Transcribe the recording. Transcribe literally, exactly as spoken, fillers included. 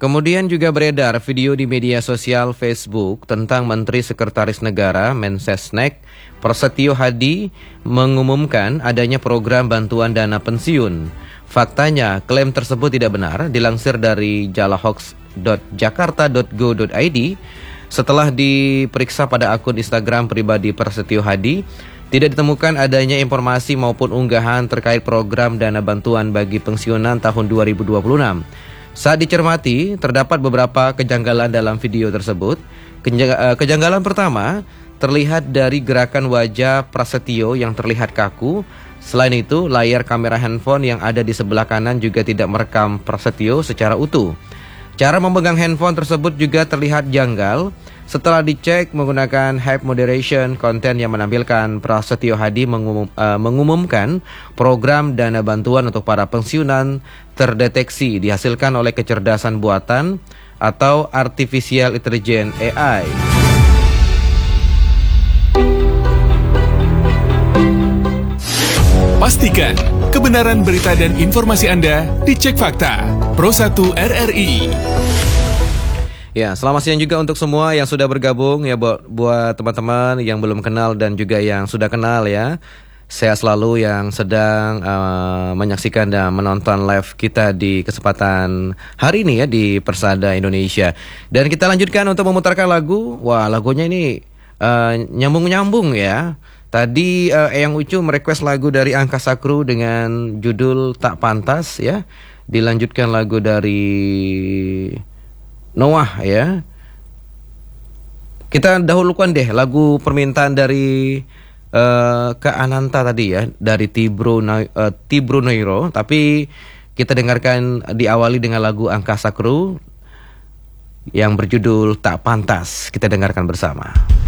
Kemudian juga beredar video di media sosial Facebook tentang Menteri Sekretaris Negara Mensesnek Prasetyo Hadi mengumumkan adanya program bantuan dana pensiun. Faktanya, klaim tersebut tidak benar, dilansir dari jalahoax dot jakarta dot go dot i d. Setelah diperiksa pada akun Instagram pribadi Prasetyo Hadi, tidak ditemukan adanya informasi maupun unggahan terkait program dana bantuan bagi pensiunan tahun dua ribu dua puluh enam. Saat dicermati, terdapat beberapa kejanggalan dalam video tersebut. Kejanggalan pertama, terlihat dari gerakan wajah Prasetyo yang terlihat kaku. Selain itu, layar kamera handphone yang ada di sebelah kanan juga tidak merekam Prasetyo secara utuh. Cara memegang handphone tersebut juga terlihat janggal. Setelah dicek menggunakan Hype Moderation, konten yang menampilkan Prasetyo Hadi mengumum, uh, mengumumkan program dana bantuan untuk para pensiunan terdeteksi dihasilkan oleh kecerdasan buatan atau Artificial Intelligence A I. Pastikan kebenaran berita dan informasi Anda dicek fakta. Pro satu R R I. Ya, selamat siang juga untuk semua yang sudah bergabung ya, buat, buat teman-teman yang belum kenal dan juga yang sudah kenal ya. Saya selalu yang sedang uh, menyaksikan dan menonton live kita di kesempatan hari ini ya di Persada Indonesia. Dan kita lanjutkan untuk memutarkan lagu. Wah, lagunya ini uh, nyambung-nyambung ya. Tadi uh, Eyang Ucu merequest lagu dari Angkasa Kru dengan judul Tak Pantas ya. Dilanjutkan lagu dari Noah ya. Kita dahulukan deh lagu permintaan dari uh, Kak Ananta tadi ya, dari Tibro uh, Tibro Neiro. Tapi kita dengarkan diawali dengan lagu Angkasa Kru yang berjudul Tak Pantas. Kita dengarkan bersama.